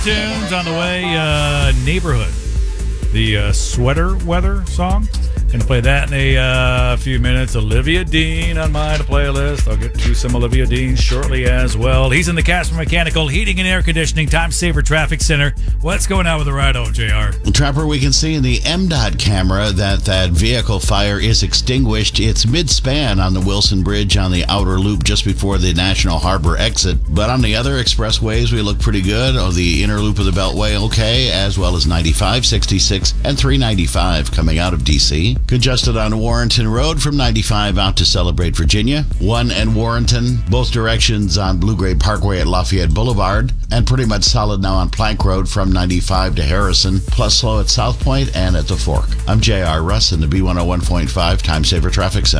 Tunes on the way, Neighborhood, the Sweater Weather song. Gonna play that in a few minutes. Olivia Dean on my playlist. I'll get to some Olivia Dean shortly as well. He's in the Casper Mechanical Heating and Air Conditioning Time Saver Traffic Center. What's going on with the ride home, JR? Trapper, we can see in the MDOT camera that vehicle fire is extinguished. It's mid-span on the Wilson Bridge on the outer loop just before the National Harbor exit. But on the other expressways, we look pretty good. On the inner loop of the Beltway, okay, as well as 95, 66, and 395 coming out of D.C. Congested on Warrenton Road from 95 out to Celebrate, Virginia. 1 and Warrenton, both directions on Blue Gray Parkway at Lafayette Boulevard. And pretty much solid now on Plank Road from 95 to Harrison, plus slow at South Point and at the Fork. I'm J.R. Russ in the B101.5 Time Saver Traffic Center.